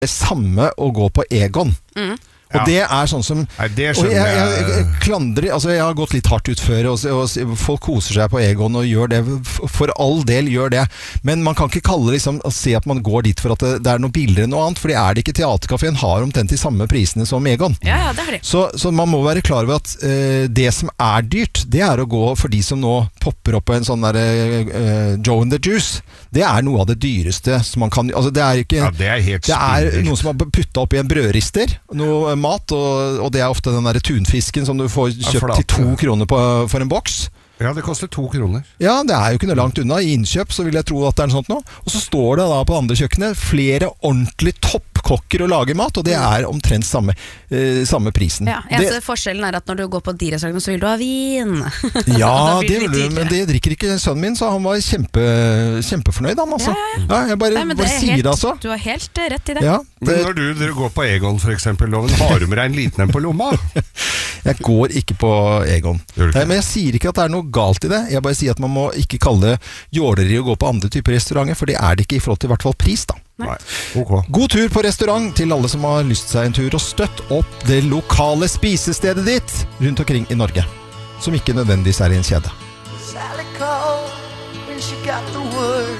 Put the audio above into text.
det samme å gå på Egon. Og det sånn som Nei, det og jeg klandrer, altså jeg har gått litt hardt ut før og folk koser seg på Egon og gjør det, for all del gjør det, men man kan ikke kalle liksom, å se at man går dit for at det noe billigere enn noe annet, for det det ikke. Teaterkaféen har omtrent de samme prisene som Egon. Ja, det har de. Så man må være klar over at det som dyrt, det å gå for de som nå popper opp på en sånn der Joe and the Juice. Det noe av det dyreste som man kan, altså det ikke ja, det helt det noe som har puttet opp i en brødrister, noe mat, og det ofte den der tunfisken som du får kjøpt til 2 kroner for en boks. Ja, det koster 2 kroner. Ja, det jo ikke noe langt unna. I innkjøp så vil jeg tro at det noe sånt nå. Og så står det da på andre kjøkkenet flere ordentlig toppkokker og lager mat, og det omtrent samme prisen. Ja, eneste forskjellen at når du går på de restaurantene, så vil du ha vin. Ja, det vil du, men det drikker ikke sønnen min, så han var kjempefornøyd, han altså. Ja, jeg bare sier det altså. Du har helt rett i det. Ja, men når du går på Egon for eksempel, Loven, har du med deg en liten en på lomma? Jeg går ikke på Egon. Nei, men jeg sier ikke at det noe galt i det. Jeg bare sier at man må ikke kalle jåleri å gå på andre typer restauranter, for det det ikke i forhold til i hvert fall pris da. Nei. Okay. God tur på restaurant til alle som har lyst seg en tur, og støtt opp det lokale spisestedet ditt rundt omkring i Norge, som ikke nødvendigvis i en kjede. Sally called when she got the word.